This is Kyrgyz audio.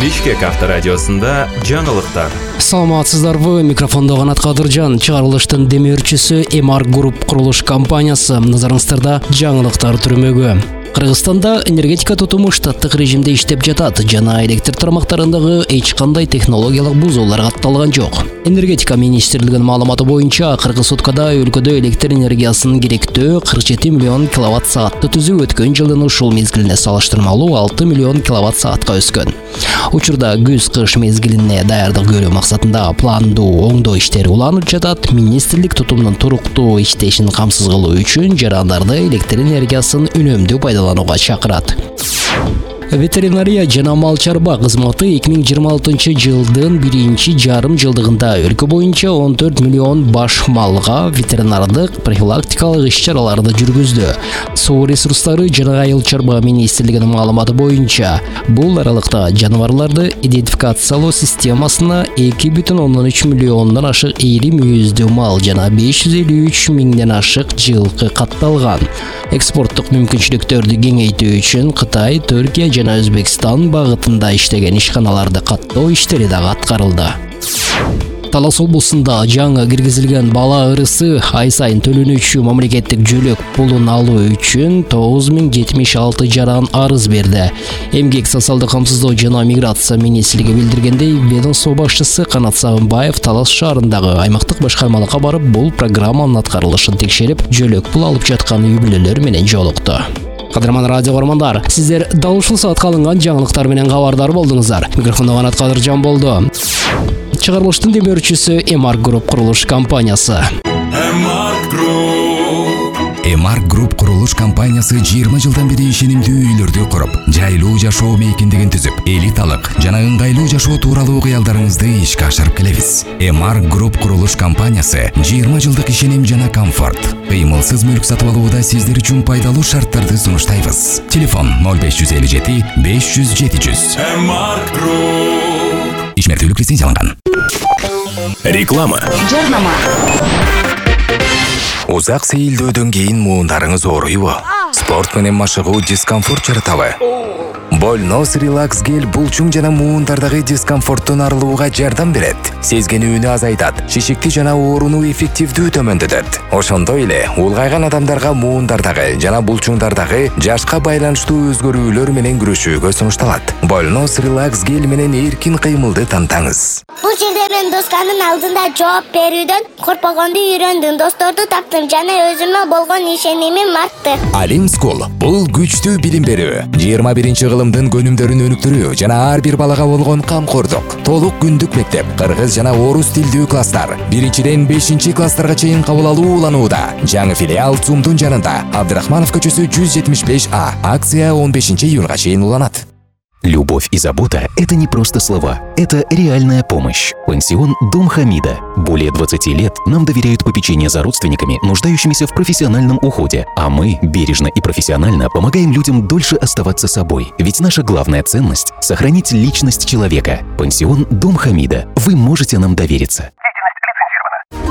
Бишкек авторадиосында жаңылыктар. Саламатсыздарбы, микрофонда Канат Кадыржан. Чыгарылыштын демеушүсү Эмар Груп курулуш компаниясы. Назарыңыздарда жаңылыктар түрмөгү. Кыргызстанда энергетика тутуму штаттык режимде иштеп жатат. Жана электр тармактарындагы эч кандай технологиялык бузуулар катталган жок. Энергетика министрлигинин маалыматы боюнча, кыргыз суткада өлкөдө электр энергиясынын керектөө 47 миллион киловатт саатты түзүү өткөн жылдын ушул мезгилине салыштырмалуу 6 миллион киловатт саатка өскөн. Учурда күз-кыш мезгилине даярдык көрүү максатында пландуу оңдоо иштери уланып жатат. Министрлик тутумдун туруктуу иштешин камсыз кылуу үчүн жарандарды электр энергиясын үнөмдүү пайдаланууга чакырат. Ветеринария жана мал чарба кызматы 2026 жылдын 1-жарым жылдыгында өлкө боюнча 14 миллион баш малга ветеринардык профилактикалык иш-чараларды жүргүздү. Суу ресурстары жана айыл чарба министрлигинин маалыматы боюнча, бул аралыкта жаныбарларды идентификациялоо системасына 2,3 миллиондон ашык ийри мүйүздүү мал жана 553 миңден ашык жылкы катталган. Экспорттук мүмкүнчүлүктөрдү кеңейтүү үчүн Кытай, Түркия жана Өзбекстан багытында иштеген ишканаларды каттоо иштери дагы аткарылды. Талас облусунда жаңы киргизилген бала ырысы ай сайын төлөнүүчү мамлекеттик жөлөк пулун алуу үчүн 9076 жаран арыз берди. Эмгек социалдык камсыздоо жана миграция министрлиги билдиргендей, ведомство башчысы Канат Сагынбаев Талас шаарындагы аймактык башкармалыкка барып, бул программанын аткарылышын текшерип, жөлөк пул алып жаткан үй-бүлөлөр менен жолукту. Кадырман радио көрмандар, сиздер дал ушул саатка алынган жаңылыктар менен кабардар болдуңуздар. Микрофондо Канат Кадыржан болду. Чыгарылыштын демеушүсү Эмар Груп курулуш компаниясы. Эмар Груп курулуш компаниясы 20 жылдан бери ишенимдүү үйлөрдү куруп, жайлуу жашоо мейкиндигин түзүп, элиталык жана ыңгайлуу жашоо тууралуу кыялдарыңызды ишке ашырып келебиз. Эмар Груп курулуш компаниясы 20 жылдык ишеним жана комфорт. Кыймылсыз мүлк сатып алууда сиздер үчүн пайдалуу шарттарды сунуштайбыз. Телефон 0557 500 700. Эмар Груп. Ишмердүүлүк лицензияланган. Реклама. Жарнама. Узак сейилдөөдөн кийин муундарыңыз ооруйбу? Спорт менен машыгуу дискомфорт жаратабы? Больнос релакс гель булчуң жана муундардагы дискомфорттон арылууга жардам берет. Сезгенүүнү азайтат, шишикти жана ооруну эффективдүү төмөндөтөт. Ошондой эле улгайган адамдарга муундардагы жана булчуңдардагы жашка байланыштуу өзгөрүүлөр менен күрөшүүгө сунушталат. Больнос релакс гель менен эркин кыймылды тантаңыз. Бул жерде мен досканын алдында жооп берүүдөн коркпогонду үйрөндүм, досторду таптым жана өзүмө болгон ишенимим артты. Алим School бул күчтүү билим берүү, 21 кылымдын көнүмдөрүн өнүктүрүү жана ар бир балага болгон камкордук. Толук күндүк мектеп, кыргыз жана орус тилдүү класстар. 1-ден 5-класстарга чейин кабыл алуу уланууда. Жаңы филиал ЦУМдун жанында, Абдрахманов көчөсү 175А. Акция 15 июнга чейин уланат. Любовь и забота – это не просто слова, это реальная помощь. Пансион «Дом Хамида». Более 20 лет нам доверяют попечение за родственниками, нуждающимися в профессиональном уходе. А мы бережно и профессионально помогаем людям дольше оставаться собой. Ведь наша главная ценность – сохранить личность человека. Пансион «Дом Хамида». Вы можете нам довериться.